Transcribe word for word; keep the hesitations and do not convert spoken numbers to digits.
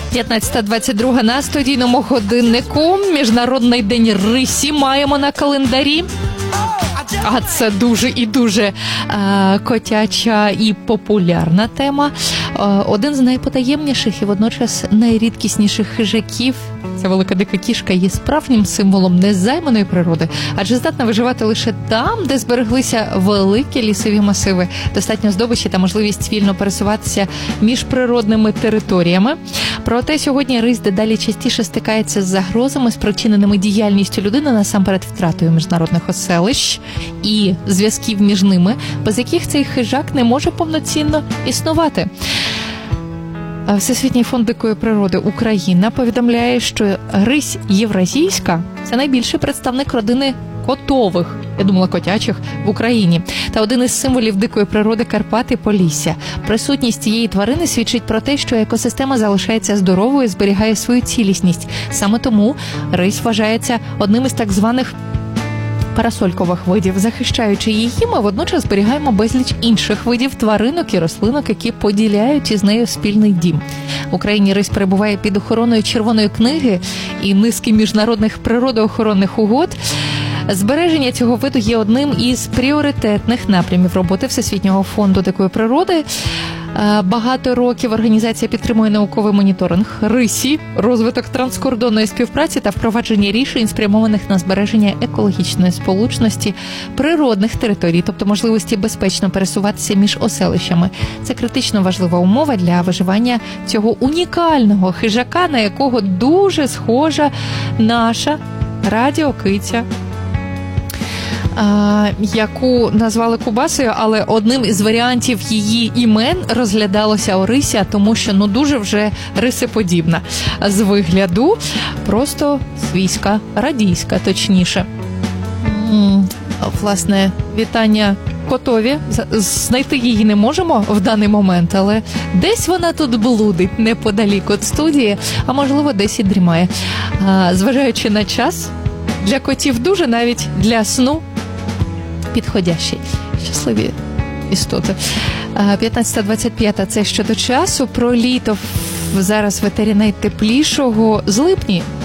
п'ятнадцята двадцять два на студійному годиннику. Міжнародний день рисі маємо на календарі. А це дуже і дуже е, котяча і популярна тема. Е, один з найпотаємніших і водночас найрідкісніших хижаків. Ця велика дика кішка є справжнім символом незайманої природи, адже здатна виживати лише там, де збереглися великі лісові масиви, достатньо здобичі та можливість вільно пересуватися між природними територіями. Проте сьогодні рись дедалі частіше стикається з загрозами, спричиненими діяльністю людини, насамперед втратою міжнародних оселищ і зв'язків між ними, без яких цей хижак не може повноцінно існувати. Всесвітній фонд дикої природи Україна повідомляє, що рись євразійська – це найбільший представник родини котових, я думала котячих, в Україні, та один із символів дикої природи Карпат і Полісся. Присутність цієї тварини свідчить про те, що екосистема залишається здоровою і зберігає свою цілісність. Саме тому рись вважається одним із так званих парасолькових видів. Захищаючи її, ми водночас зберігаємо безліч інших видів тваринок і рослинок, які поділяють із нею спільний дім. В Україні рись перебуває під охороною Червоної книги і низки міжнародних природоохоронних угод. Збереження цього виду є одним із пріоритетних напрямів роботи Всесвітнього фонду дикої природи. Багато років організація підтримує науковий моніторинг рисі, розвиток транскордонної співпраці та впровадження рішень, спрямованих на збереження екологічної сполучності природних територій, тобто можливості безпечно пересуватися між оселищами. Це критично важлива умова для виживання цього унікального хижака, на якого дуже схожа наша радіокиця, яку назвали Кубасою, але одним із варіантів її імен розглядалося Орися, тому що ну дуже вже рисеподібна з вигляду, просто свійська, радійська, точніше. Власне, вітання котові. Знайти її не можемо в даний момент, але десь вона тут блудить неподалік від студії, а можливо десь і дрімає. Зважаючи на час, для котів дуже, навіть для сну, підходящий. Щасливі істоти. п'ятнадцята двадцять п'ять – це щодо часу. Про літо зараз в етері найтеплішого. З липні